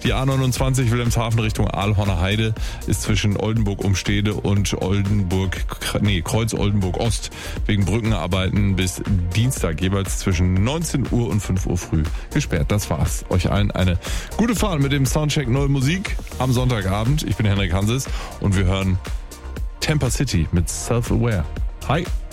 Die A29 Wilhelmshaven Richtung Aalhorner Heide ist zwischen Oldenburg-Umstede und Kreuz Oldenburg-Ost wegen Brückenarbeiten bis Dienstag jeweils zwischen 19 Uhr und 5 Uhr früh gesperrt. Das war's. Euch allen eine gute Fahrt mit dem Soundcheck Neue Musik am Sonntagabend. Ich bin Henrik Hanses und wir hören Tampa City mit Self-Aware. Hi!